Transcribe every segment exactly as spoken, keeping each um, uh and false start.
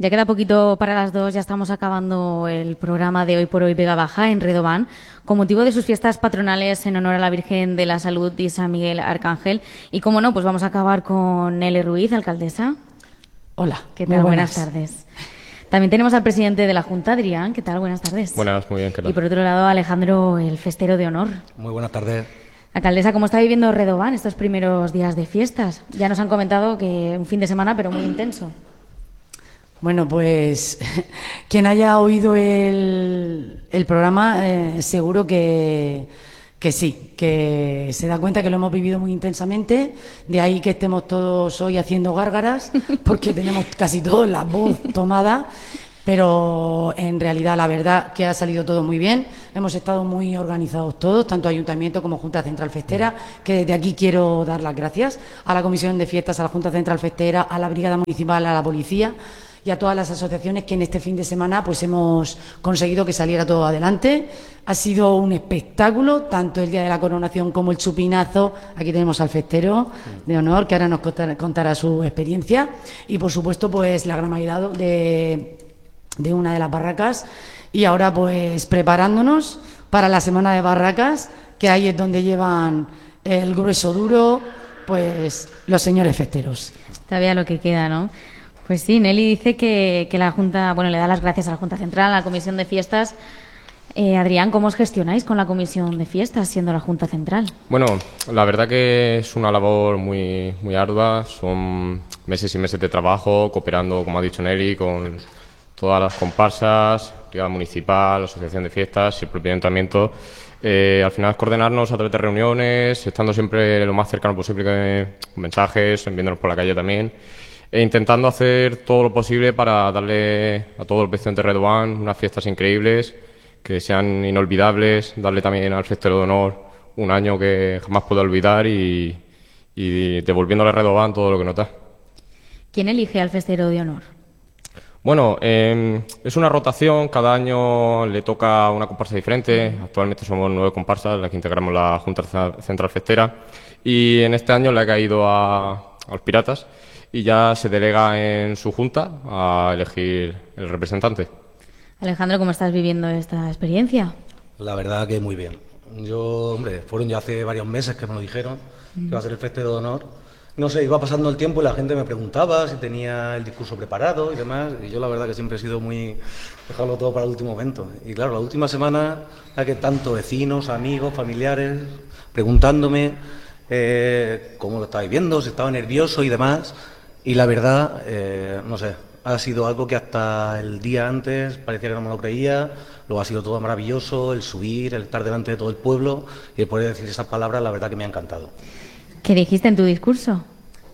Ya queda poquito para las dos, ya estamos acabando el programa de Hoy por Hoy Vega Baja en Redován, con motivo de sus fiestas patronales en honor a la Virgen de la Salud y San Miguel Arcángel. Y como no, pues vamos a acabar con Nelly Ruiz, alcaldesa. Hola, ¿Qué tal? Buenas. buenas tardes. También tenemos al presidente de la Junta, Adrián. ¿Qué tal? Buenas tardes. Buenas, muy bien, ¿qué tal? Y por otro lado, Alejandro, el festero de honor. Muy buenas tardes. Alcaldesa, ¿cómo está viviendo Redován estos primeros días de fiestas? Ya nos han comentado que un fin de semana, pero muy intenso. Bueno, pues quien haya oído el, el programa eh, seguro que, que sí, que se da cuenta que lo hemos vivido muy intensamente, de ahí que estemos todos hoy haciendo gárgaras, porque tenemos casi todos la voz tomada, pero en realidad la verdad que ha salido todo muy bien. Hemos estado muy organizados todos, tanto Ayuntamiento como Junta Central Festera, que desde aquí quiero dar las gracias a la Comisión de Fiestas, a la Junta Central Festera, a la Brigada Municipal, a la Policía y a todas las asociaciones que en este fin de semana pues hemos conseguido que saliera todo adelante. Ha sido un espectáculo, tanto el día de la coronación como el chupinazo. Aquí tenemos al festero de honor, que ahora nos contará, contará su experiencia. Y, por supuesto, pues la gran mayoría de, de una de las barracas. Y ahora, pues, preparándonos para la semana de barracas, que ahí es donde llevan el grueso duro, pues, los señores festeros. Todavía lo que queda, ¿no? Pues sí, Nelly dice que, que la Junta, bueno, le da las gracias a la Junta Central, a la Comisión de Fiestas. Eh, Adrián, ¿cómo os gestionáis con la Comisión de Fiestas, siendo la Junta Central? Bueno, la verdad que es una labor muy, muy ardua, son meses y meses de trabajo, cooperando, como ha dicho Nelly, con todas las comparsas, Brigada Municipal, Asociación de Fiestas y el propio Ayuntamiento. Eh, al final es coordinarnos a través de reuniones, estando siempre lo más cercano posible con mensajes, viéndonos por la calle también, e intentando hacer todo lo posible para darle a todos los vecinos de Redován unas fiestas increíbles, que sean inolvidables, darle también al festero de honor un año que jamás puedo olvidar y, y devolviéndole a Redován todo lo que nos da. ¿Quién elige al festero de honor? Bueno, eh, es una rotación, cada año le toca una comparsa diferente. Actualmente somos nueve comparsas las que integramos la Junta Central Festera y en este año le ha caído a, a los Piratas y ya se delega en su junta a elegir el representante. Alejandro, ¿cómo estás viviendo esta experiencia? La verdad que muy bien. Yo, hombre, fueron ya hace varios meses que me lo dijeron, mm. que iba a ser el festero de honor. No sé, iba pasando el tiempo y la gente me preguntaba si tenía el discurso preparado y demás, y yo la verdad que siempre he sido muy... dejarlo todo para el último momento. Y claro, la última semana, hay que tanto vecinos, amigos, familiares, preguntándome eh, cómo lo estaba viviendo, si estaba nervioso y demás. Y la verdad, eh, no sé, ha sido algo que hasta el día antes parecía que no me lo creía, luego ha sido todo maravilloso, el subir, el estar delante de todo el pueblo y el poder decir esas palabras, la verdad que me ha encantado. ¿Qué dijiste en tu discurso?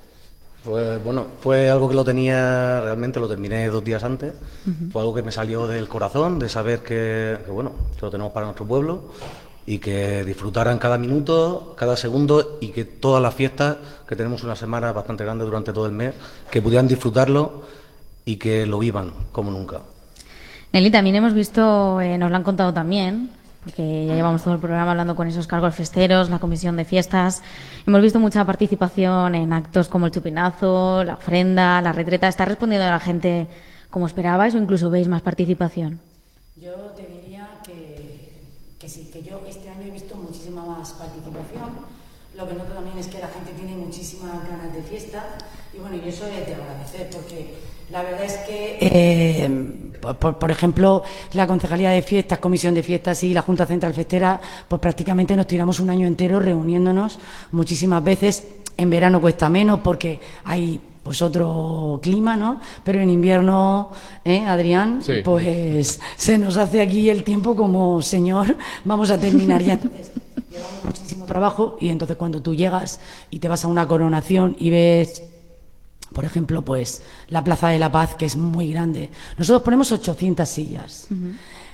Pues bueno, fue algo que lo tenía, realmente lo terminé dos días antes, uh-huh. Fue algo que me salió del corazón, de saber que, que bueno, que lo tenemos para nuestro pueblo y que disfrutaran cada minuto, cada segundo y que todas las fiestas, que tenemos una semana bastante grande durante todo el mes, que pudieran disfrutarlo y que lo vivan como nunca. Nelly, también hemos visto, eh, nos lo han contado también, porque ya llevamos todo el programa hablando con esos cargos festeros, la comisión de fiestas. Hemos visto mucha participación en actos como el chupinazo, la ofrenda, la retreta. ¿Está respondiendo a la gente como esperabais o incluso veis más participación? Yo te diría que, que sí, que yo este año he visto muchísima más participación. Lo que noto también es que la gente tiene muchísimas ganas de fiesta y bueno, y eso es de agradecer porque la verdad es que, eh, por, por ejemplo, la Concejalía de Fiestas, Comisión de Fiestas y la Junta Central Festera, pues prácticamente nos tiramos un año entero reuniéndonos muchísimas veces. En verano cuesta menos porque hay pues otro clima, ¿no? Pero en invierno, ¿eh, Adrián? Sí. Pues se nos hace aquí el tiempo como, señor, vamos a terminar ya. Entonces, llevamos muchísimo trabajo y entonces cuando tú llegas y te vas a una coronación y ves, por ejemplo, pues la Plaza de la Paz, que es muy grande. Nosotros ponemos ochocientas sillas. Uh-huh.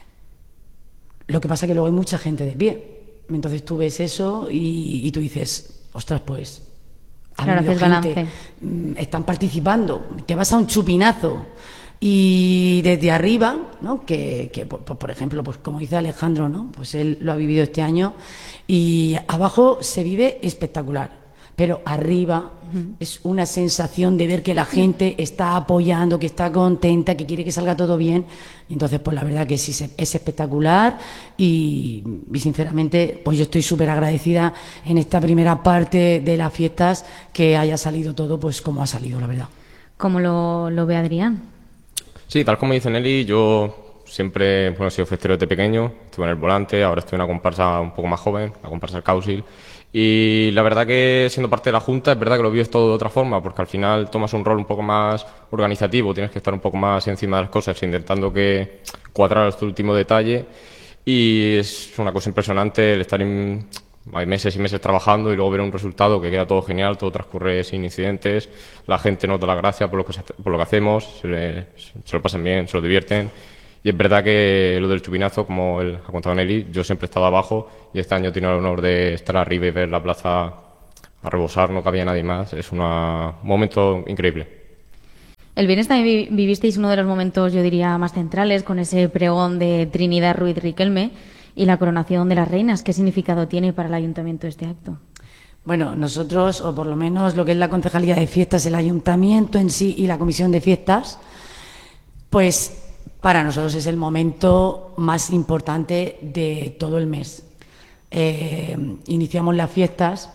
Lo que pasa es que luego hay mucha gente de pie. Entonces tú ves eso y, y tú dices, ostras, pues... Claro, haces balance. Están participando. Te vas a un chupinazo y desde arriba, ¿no? Que, que por, por ejemplo, pues como dice Alejandro, ¿no? Pues él lo ha vivido este año y abajo se vive espectacular. pero arriba uh-huh. es una sensación de ver que la gente está apoyando, que está contenta, que quiere que salga todo bien. Entonces, pues la verdad que sí, es espectacular y, y sinceramente, pues yo estoy súper agradecida en esta primera parte de las fiestas que haya salido todo pues como ha salido, la verdad. ¿Cómo lo, lo ve Adrián? Sí, tal como dice Nelly, yo siempre bueno, he sido festero desde pequeño, estuve en el Volante, ahora estoy en una comparsa un poco más joven, la comparsa del Causil. Y la verdad que siendo parte de la Junta es verdad que lo vives todo de otra forma, porque al final tomas un rol un poco más organizativo, tienes que estar un poco más encima de las cosas, intentando que cuadrar hasta el último detalle, y es una cosa impresionante el estar en, hay meses y meses trabajando y luego ver un resultado que queda todo genial, todo transcurre sin incidentes, la gente nos da la gracia por lo que, se, por lo que hacemos, se, le, se lo pasan bien, se lo divierten. Y es verdad que lo del chupinazo, como él ha contado Nelly, yo siempre he estado abajo y este año he tenido el honor de estar arriba y ver la plaza a rebosar, no cabía nadie más. Es una, un momento increíble. El viernes también vivisteis uno de los momentos, yo diría, más centrales con ese pregón de Trinidad Ruiz Riquelme y la coronación de las reinas. ¿Qué significado tiene para el ayuntamiento este acto? Bueno, nosotros, o por lo menos lo que es la Concejalía de Fiestas, el ayuntamiento en sí y la Comisión de Fiestas, pues para nosotros es el momento más importante de todo el mes. Eh, iniciamos las fiestas,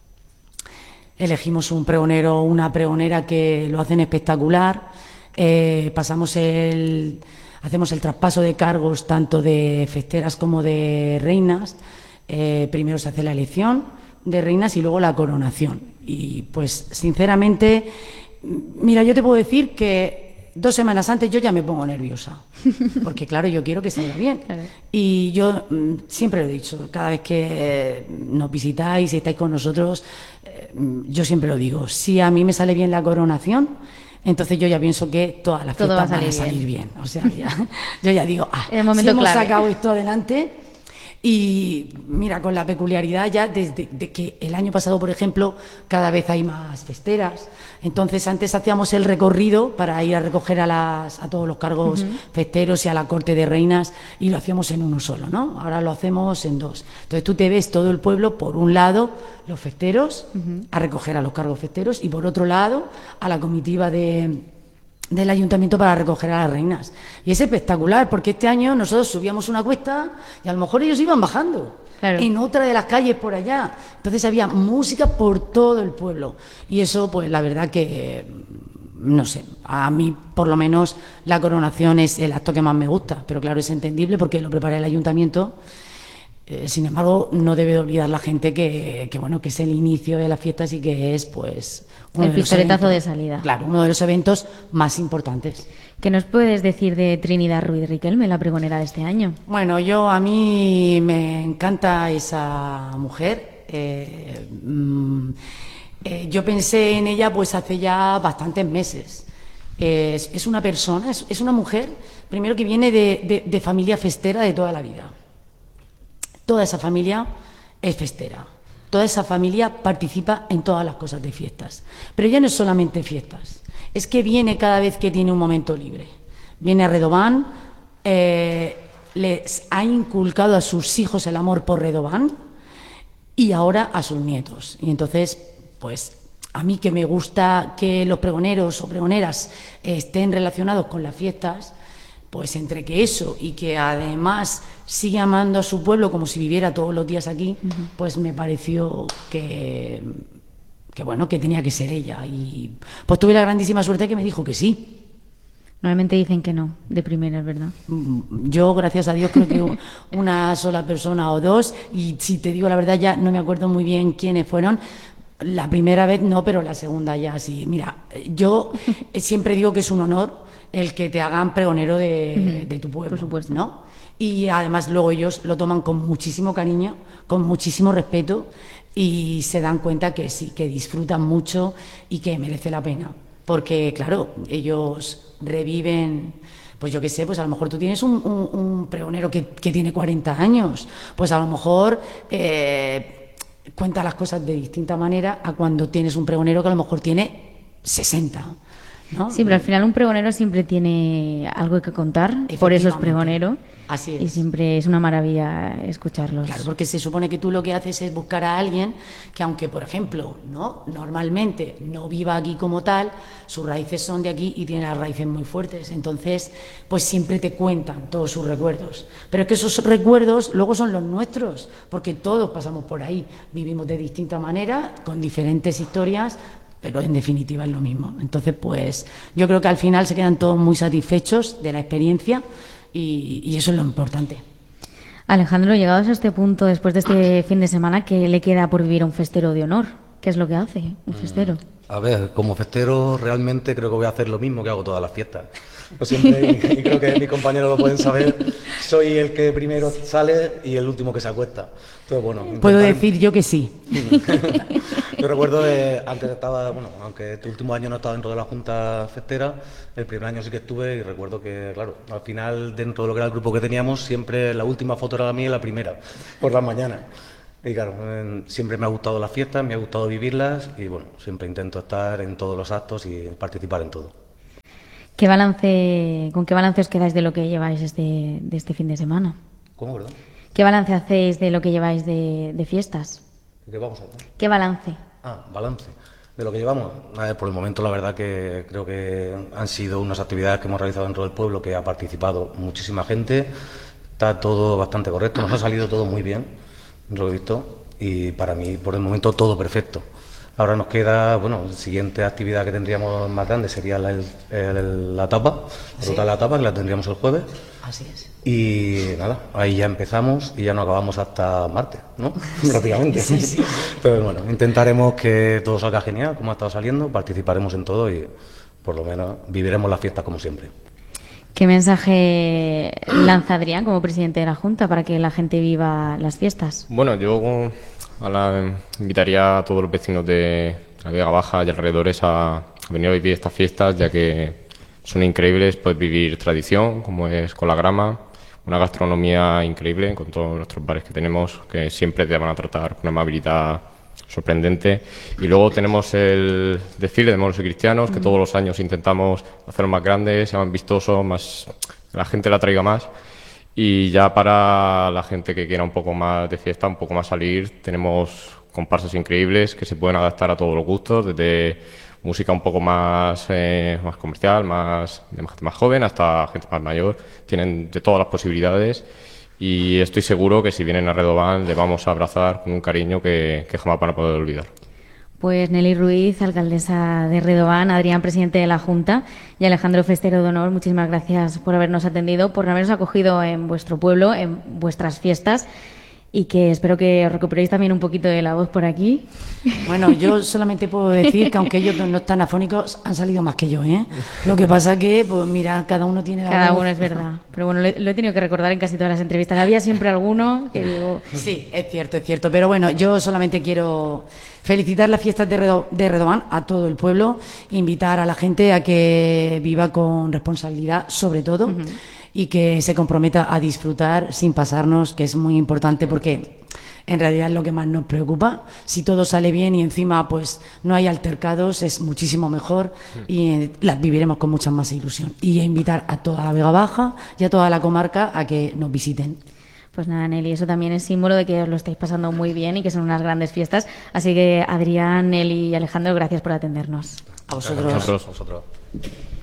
elegimos un pregonero o una pregonera que lo hacen espectacular, eh, pasamos el, hacemos el traspaso de cargos tanto de festeras como de reinas. Eh, primero se hace la elección de reinas y luego la coronación. Y pues sinceramente, mira, yo te puedo decir que dos semanas antes yo ya me pongo nerviosa, porque claro, yo quiero que salga bien. Claro. Y yo mm, siempre lo he dicho, cada vez que eh, nos visitáis y estáis con nosotros, eh, yo siempre lo digo, si a mí me sale bien la coronación, entonces yo ya pienso que todas las fiestas van a salir bien. O sea, ya, yo ya digo, ah, si hemos clave. sacado esto adelante. Y mira, con la peculiaridad ya desde de que el año pasado, por ejemplo, cada vez hay más festeras. Entonces antes hacíamos el recorrido para ir a recoger a, las, a todos los cargos uh-huh. festeros y a la corte de reinas y lo hacíamos en uno solo, ¿no? Ahora lo hacemos en dos. Entonces tú te ves todo el pueblo, por un lado los festeros, uh-huh. a recoger a los cargos festeros y por otro lado a la comitiva de... del ayuntamiento para recoger a las reinas. Y es espectacular, porque este año nosotros subíamos una cuesta y a lo mejor ellos iban bajando claro. en otra de las calles por allá. Entonces había música por todo el pueblo. Y eso, pues la verdad que, no sé, a mí por lo menos la coronación es el acto que más me gusta. Pero claro, es entendible porque lo prepara el ayuntamiento. Eh, sin embargo, no debe de olvidar la gente que, que, bueno, que es el inicio de las fiestas y que es, pues... el pistoletazo de salida. Claro, uno de los eventos más importantes. ¿Qué nos puedes decir de Trinidad Ruiz Riquelme, la pregonera de este año? Bueno, yo a mí me encanta esa mujer. Eh, mm, eh, yo pensé en ella pues hace ya bastantes meses. Eh, es, es una persona, es, es una mujer, primero que viene de, de, de familia festera de toda la vida. Toda esa familia es festera. Toda esa familia participa en todas las cosas de fiestas. Pero ya no es solamente fiestas, es que viene cada vez que tiene un momento libre. Viene a Redován, eh, les ha inculcado a sus hijos el amor por Redován y ahora a sus nietos. Y entonces, pues a mí que me gusta que los pregoneros o pregoneras eh, estén relacionados con las fiestas, pues entre que eso y que además sigue amando a su pueblo como si viviera todos los días aquí, uh-huh. pues me pareció que, que bueno, que tenía que ser ella. Y pues tuve la grandísima suerte que me dijo que sí. Normalmente dicen que no, de primeras, ¿verdad? Yo, gracias a Dios, creo que una sola persona o dos, y si te digo la verdad ya no me acuerdo muy bien quiénes fueron. La primera vez no, pero la segunda ya sí. Mira, yo siempre digo que es un honor el que te hagan pregonero de, de tu pueblo, por supuesto, ¿no? Y además luego ellos lo toman con muchísimo cariño, con muchísimo respeto y se dan cuenta que sí, que disfrutan mucho y que merece la pena. Porque, claro, ellos reviven, pues yo qué sé, pues a lo mejor tú tienes un, un, un pregonero que, que tiene cuarenta años, pues a lo mejor eh, cuenta las cosas de distinta manera a cuando tienes un pregonero que a lo mejor tiene sesenta. ¿no? Sí, pero al final un pregonero siempre tiene algo que contar, por eso es pregonero. Así es. Y siempre es una maravilla escucharlos. Claro, porque se supone que tú lo que haces es buscar a alguien que, aunque, por ejemplo, no normalmente no viva aquí como tal, sus raíces son de aquí y tiene las raíces muy fuertes. Entonces, pues siempre te cuentan todos sus recuerdos. Pero es que esos recuerdos luego son los nuestros, porque todos pasamos por ahí. Vivimos de distinta manera, con diferentes historias, pero en definitiva es lo mismo. Entonces, pues yo creo que al final se quedan todos muy satisfechos de la experiencia. Y, y eso es lo importante. Alejandro, llegados a este punto, después de este fin de semana, ¿qué le queda por vivir a un festero de honor? ¿Qué es lo que hace un festero? A ver, como festero realmente creo que voy a hacer lo mismo que hago todas las fiestas. Yo siempre, y creo que mis compañeros lo pueden saber, soy el que primero sale y el último que se acuesta. Entonces, bueno, intentar... Puedo decir yo que sí. Yo recuerdo que antes estaba, bueno, aunque este último año no he estado dentro de la Junta Festera, el primer año sí que estuve y recuerdo que, claro, al final dentro de lo que era el grupo que teníamos, siempre la última foto era la mía y la primera, por las mañanas. Y claro, eh, siempre me ha gustado las fiestas, me ha gustado vivirlas y bueno, siempre intento estar en todos los actos y participar en todo. ¿Qué balance, ¿Con qué balance os quedáis de lo que lleváis este, de este fin de semana? ¿Cómo, verdad? ¿Qué balance hacéis de lo que lleváis de, de fiestas? ¿Qué vamos a hacer? ¿Qué balance? Ah, balance. De lo que llevamos. A ver, por el momento la verdad que creo que han sido unas actividades que hemos realizado dentro del pueblo que ha participado muchísima gente. Está todo bastante correcto, nos ha salido todo muy bien, lo he visto, y para mí por el momento todo perfecto. Ahora nos queda, bueno, la siguiente actividad que tendríamos más grande sería la, el, el, la tapa, la ruta de la tapa, que la tendríamos el jueves. Así es. Y nada, ahí ya empezamos y ya no acabamos hasta martes, ¿no? Prácticamente. Sí, sí. Pero bueno, intentaremos que todo salga genial, como ha estado saliendo, participaremos en todo y por lo menos viviremos las fiestas como siempre. ¿Qué mensaje lanza Adrián como presidente de la Junta para que la gente viva las fiestas? Bueno, yo a la, invitaría a todos los vecinos de la Vega Baja y alrededores a, a venir a vivir estas fiestas, ya que son increíbles, poder vivir tradición, como es con la grama, una gastronomía increíble con todos nuestros bares que tenemos, que siempre te van a tratar con una amabilidad sorprendente. Y luego tenemos el desfile de moros y cristianos, que todos los años intentamos hacerlo más grande, sea más vistoso, más, que la gente la traiga más. Y ya para la gente que quiera un poco más de fiesta, un poco más salir, tenemos comparsas increíbles que se pueden adaptar a todos los gustos, desde música un poco más, eh, más comercial, más de gente más joven, hasta gente más mayor. Tienen de todas las posibilidades y estoy seguro que si vienen a Redován le vamos a abrazar con un cariño que, que jamás van a poder olvidar. Pues Nelly Ruiz, alcaldesa de Redován, Adrián, presidente de la Junta, y Alejandro Festero de Honor, muchísimas gracias por habernos atendido, por habernos acogido en vuestro pueblo, en vuestras fiestas, y que espero que os recuperéis también un poquito de la voz por aquí. Bueno, yo solamente puedo decir que aunque ellos no están afónicos, han salido más que yo, ¿eh? Lo que pasa que, pues mira, cada uno tiene la Cada voz. uno es verdad. Pero bueno, lo he, lo he tenido que recordar en casi todas las entrevistas. Había siempre alguno que digo... Sí, es cierto, es cierto. Pero bueno, yo solamente quiero felicitar las fiestas de, Redo, de Redován a todo el pueblo, invitar a la gente a que viva con responsabilidad, sobre todo, uh-huh. y que se comprometa a disfrutar sin pasarnos, que es muy importante porque en realidad es lo que más nos preocupa. Si todo sale bien y encima pues no hay altercados, es muchísimo mejor y eh, las viviremos con mucha más ilusión. Y invitar a toda la Vega Baja y a toda la comarca a que nos visiten. Pues nada, Nelly, eso también es símbolo de que os lo estáis pasando muy bien y que son unas grandes fiestas. Así que Adrián, Nelly y Alejandro, gracias por atendernos. A vosotros. A vosotros.